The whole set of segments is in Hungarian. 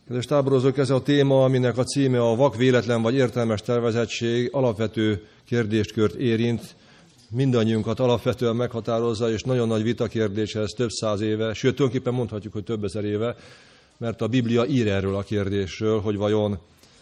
Kedves táborozók, ez a téma, aminek a címe a vak, véletlen vagy értelmes tervezettség, alapvető kérdéskört érint, mindannyiunkat alapvetően meghatározza, és nagyon nagy vitakérdés ez több száz éve, sőt, tulajdonképpen mondhatjuk, hogy több ezer éve, mert a Biblia ír erről a kérdésről, hogy vajon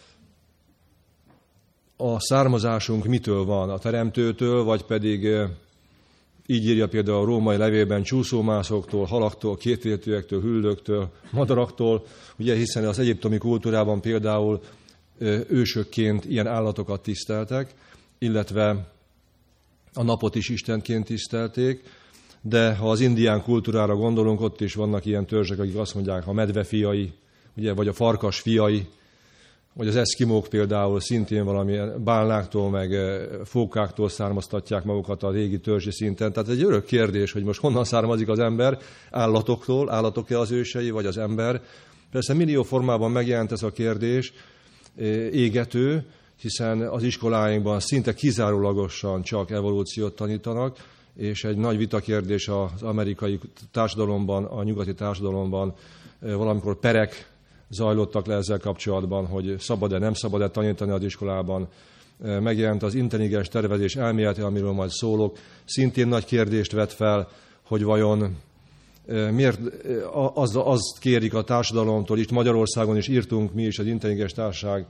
a származásunk mitől van, a Teremtőtől, vagy pedig így írja például a római levélben csúszómászoktól, halaktól, kétrétűektől, hüllőktől, madaraktól, ugye, hiszen az egyiptomi kultúrában például ősökként ilyen állatokat tiszteltek, illetve a napot is istenként tisztelték, de ha az indián kultúrára gondolunk, ott is vannak ilyen törzsek, akik azt mondják, a medve fiai, ugye, vagy a farkas fiai, vagy az eszkimók például szintén valami bálnáktól, meg fókáktól származtatják magukat a régi törzsi szinten. Tehát egy örök kérdés, hogy most honnan származik az ember, állatoktól, állatok-e az ősei, vagy az ember. Persze millió formában megjelent ez a kérdés, égető, hiszen az iskoláinkban szinte kizárólagosan csak evolúciót tanítanak, és egy nagy vitakérdés az amerikai társadalomban, a nyugati társadalomban valamikor perek zajlottak le ezzel kapcsolatban, hogy szabad-e, nem szabad-e tanítani az iskolában. Megjelent az intelligens tervezés elmélete, amiről majd szólok. Szintén nagy kérdést vet fel, hogy vajon miért azt kérik a társadalomtól, itt Magyarországon is írtunk mi is az Intelligens Társaság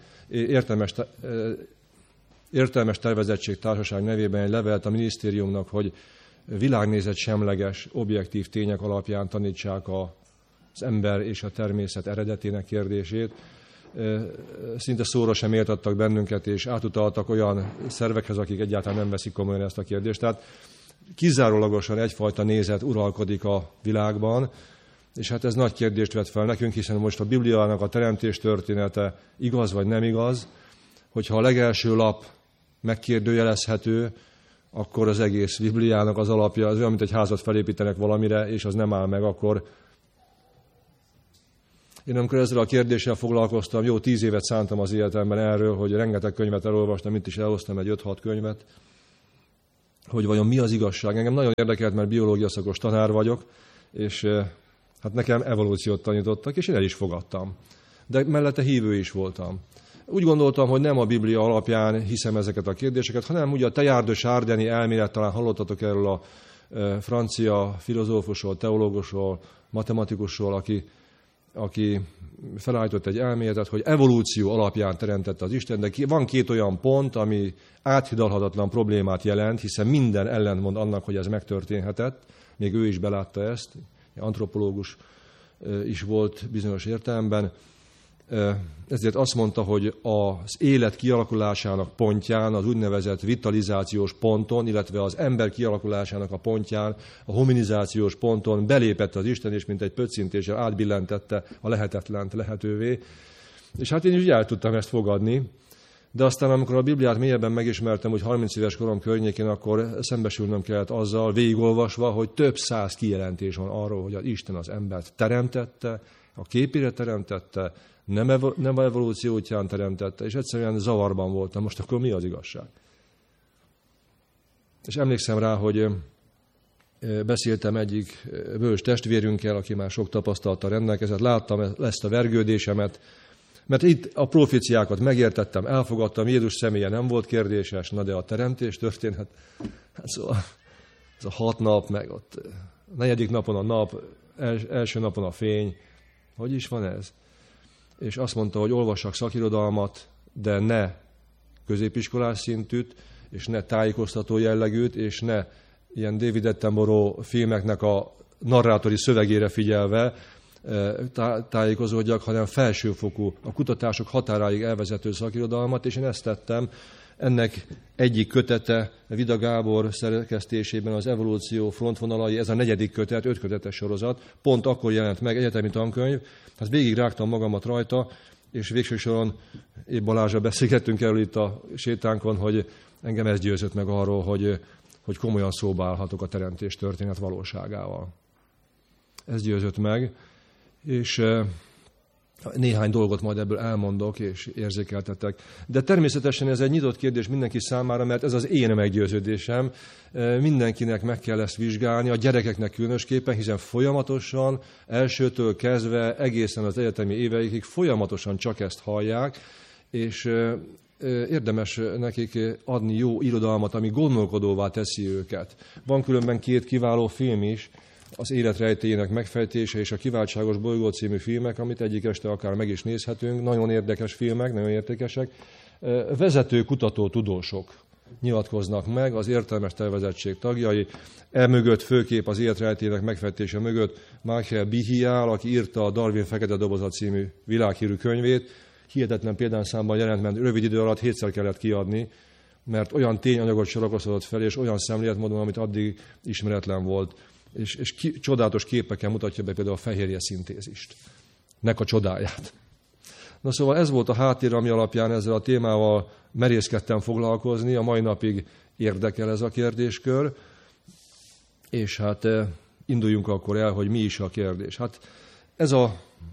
értelmes tervezettség társaság nevében egy levelet a minisztériumnak, hogy világnézet semleges, objektív tények alapján tanítsák az ember és a természet eredetének kérdését. Szinte szóra sem értettek bennünket, és átutaltak olyan szervekhez, akik egyáltalán nem veszik komolyan ezt a kérdést. Tehát kizárólagosan egyfajta nézet uralkodik a világban, és hát ez nagy kérdést vet fel nekünk, hiszen most a Bibliának a teremtés története igaz vagy nem igaz, hogyha a legelső lap megkérdőjelezhető, akkor az egész Bibliának az alapja az olyan, mint egy házat felépítenek valamire, és az nem áll meg, akkor én amikor ezzel a kérdéssel foglalkoztam, jó 10 évet szántam az életemben erről, hogy rengeteg könyvet elolvastam, itt is elhoztam egy 5-6 könyvet, hogy vajon mi az igazság. Engem nagyon érdekelt, mert biológia szakos tanár vagyok, és hát nekem evolúciót tanítottak, és én el is fogadtam. De mellette hívő is voltam. Úgy gondoltam, hogy nem a Biblia alapján hiszem ezeket a kérdéseket, hanem ugye a Teilhard de Chardin elmélet, talán hallottatok erről a francia filozófusról, teológusról, matematikusról, aki felállított egy elméletet, hogy evolúció alapján teremtette az Isten, de van 2 olyan pont, ami áthidalhatatlan problémát jelent, hiszen minden ellentmond annak, hogy ez megtörténhetett, még ő is belátta ezt, antropológus is volt bizonyos értelemben, ezért azt mondta, hogy az élet kialakulásának pontján, az úgynevezett vitalizációs ponton, illetve az ember kialakulásának a pontján, a hominizációs ponton belépett az Isten, és mint egy pöccintéssel átbillentette a lehetetlent lehetővé. És hát én is el tudtam ezt fogadni, de aztán amikor a Bibliát mélyebben megismertem, hogy 30 éves korom környékén, akkor szembesülnöm kellett azzal, végigolvasva, hogy több 100 kijelentés van arról, hogy az Isten az embert teremtette, a képére teremtette, nem evolúció útján teremtette, és egyszerűen zavarban voltam. Most akkor mi az igazság? És emlékszem rá, hogy beszéltem egyik bölcs testvérünkkel, aki már sok tapasztalattal rendelkezett, láttam ezt a vergődésemet, mert itt a proféciákat megértettem, elfogadtam, Jézus személye nem volt kérdéses, na de a teremtés történet, hát szóval ez a 6 nap, meg ott 4. napon a nap, első napon a fény, hogy is van ez? És azt mondta, hogy olvassak szakirodalmat, de ne középiskolás szintűt, és ne tájékoztató jellegűt, és ne ilyen David Attenborough filmeknek a narrátori szövegére figyelve tájékozódjak, hanem felsőfokú, a kutatások határáig elvezető szakirodalmat, és én ezt tettem. Ennek egyik kötete Vida Gábor szerkesztésében az evolúció frontvonalai, ez a 4. kötet, 5 kötetes sorozat, pont akkor jelent meg, egyetemi tankönyv, hát végig rágtam magamat rajta, és végső soron épp Balázsra beszélgettünk erről itt a sétánkon, hogy engem ez győzött meg arról, hogy komolyan szóba állhatok a teremtés történet valóságával. Ez győzött meg, és Néhány dolgot majd ebből elmondok és érzékeltetek. De természetesen ez egy nyitott kérdés mindenki számára, mert ez az én meggyőződésem. Mindenkinek meg kell ezt vizsgálni, a gyerekeknek különösképpen, hiszen folyamatosan, elsőtől kezdve egészen az egyetemi éveikig folyamatosan csak ezt hallják, és érdemes nekik adni jó irodalmat, ami gondolkodóvá teszi őket. Van különben 2 kiváló film is, az Élet rejtélyének megfejtése és a Kiváltságos bolygó című filmek, amit egyik este akár meg is nézhetünk. Nagyon érdekes filmek, nagyon értékesek. Vezető, kutató tudósok nyilatkoznak meg, az értelmes tervezettség tagjai. Mögött főkép az Élet rejtélyének megfejtése mögött Michael Behe áll, aki írta a Darwin Fekete doboza című világhírű könyvét. Hihetetlen példányszámban jelent, mert rövid idő alatt 7-szer kellett kiadni, mert olyan tényanyagot sorakoztatott fel, és olyan szemléletmódon, amit addig ismeretlen volt. És csodálatos képeken mutatja be például a fehérje szintézist. Nek a csodáját. Na szóval ez volt a háttér, ami alapján ezzel a témával merészkedtem foglalkozni. A mai napig érdekel ez a kérdéskör. És hát induljunk akkor el, hogy mi is a kérdés. Hát ez az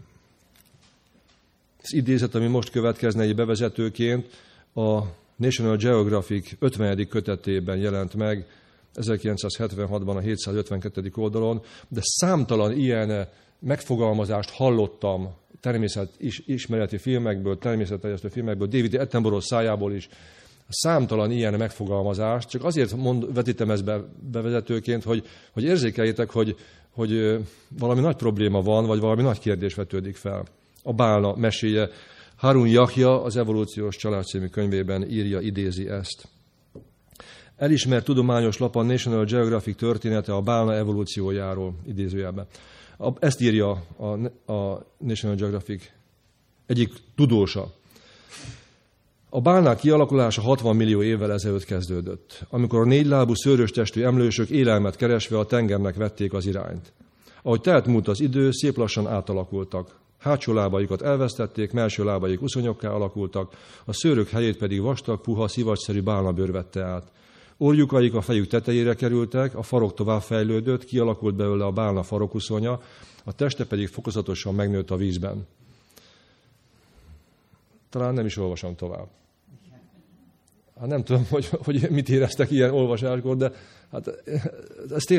idézet, ami most következne egy bevezetőként, a National Geographic 50. kötetében jelent meg, 1976-ban a 752. oldalon, de számtalan ilyen megfogalmazást hallottam természetismereti filmekből, természetterjesztő filmekből, David Attenborough szájából is, számtalan ilyen megfogalmazást, csak azért vetítem ezt bevezetőként, hogy érzékeljétek, hogy valami nagy probléma van, vagy valami nagy kérdés vetődik fel. A bálna meséje. Harun Yahya az Evolúciós család című könyvében idézi ezt. Elismert tudományos lap a National Geographic története a bálna evolúciójáról, idézőjelben. Ezt írja a National Geographic egyik tudósa. A bálnák kialakulása 60 millió évvel ezelőtt kezdődött, amikor a 4 lábú szőrös testű emlősök élelmet keresve a tengernek vették az irányt. Ahogy telt múlt az idő, szép lassan átalakultak. Hátsó lábaikat elvesztették, melső lábaik uszonyokká alakultak, a szőrök helyét pedig vastag, puha, szivacsszerű bálnabőr vette át. Orjukaik a fejük tetejére kerültek, a farok tovább fejlődött, kialakult belőle a bálna farokuszonya, a teste pedig fokozatosan megnőtt a vízben. Talán nem is olvasom tovább. Hát nem tudom, hogy mit éreztek ilyen olvasáskor, de hát ez